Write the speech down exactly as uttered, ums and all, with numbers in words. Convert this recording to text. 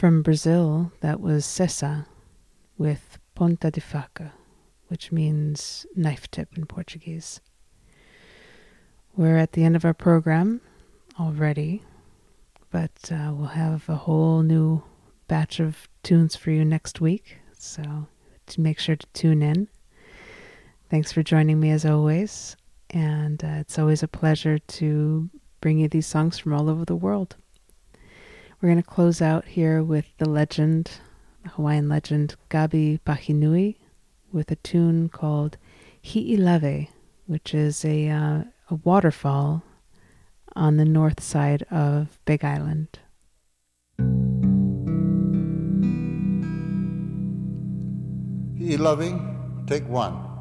From Brazil, that was Cessa with Ponta de Faca, which means knife tip in Portuguese. We're at the end of our program already, but uh, we'll have a whole new batch of tunes for you next week, so to make sure to tune in. Thanks for joining me as always, and uh, it's always a pleasure to bring you these songs from all over the world. We're going to close out here with the legend, the Hawaiian legend, Gabi Pahinui, with a tune called Hi'ilave, which is a, uh, a waterfall on the north side of Big Island. Hi'ilave, take one.